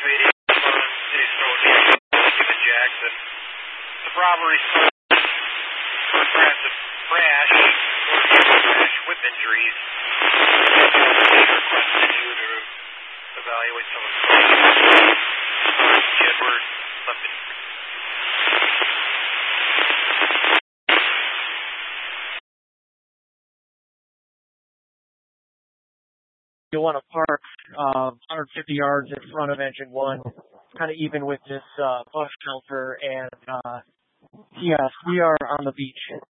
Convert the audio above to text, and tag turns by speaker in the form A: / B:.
A: City's Road, Stephen Jackson. The robbery perhaps a crash with injuries. Requested you to evaluate some of the Edward left in.
B: You'll want to park 150 yards in front of engine 1, kind of even with this bus shelter. And yes, we are on the beach.